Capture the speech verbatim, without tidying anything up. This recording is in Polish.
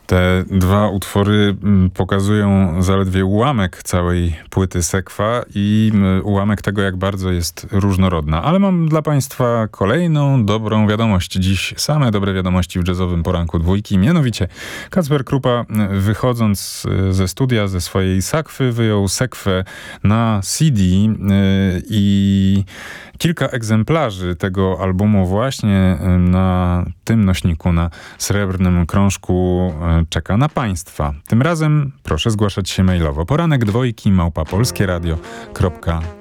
Te dwa utwory pokazują zaledwie ułamek całej płyty Sekwa i ułamek tego, jak bardzo jest różnorodna. Ale mam dla Państwa kolejną dobrą wiadomość. Dziś same dobre wiadomości w jazzowym poranku dwójki. Mianowicie Kacper Krupa, wychodząc ze studia, ze swojej sakwy, wyjął sekwę na C D i kilka egzemplarzy tego albumu właśnie na tym nośniku, na srebrnym krążku czeka na Państwa. Tym razem proszę zgłaszać się mailowo. Poranek dwójki małpa polskieradio kropka